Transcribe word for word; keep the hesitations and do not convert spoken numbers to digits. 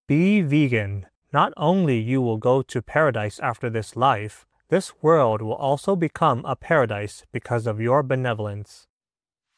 Be vegan. Not only you will go to paradise after this life, this world will also become a paradise because of your benevolence.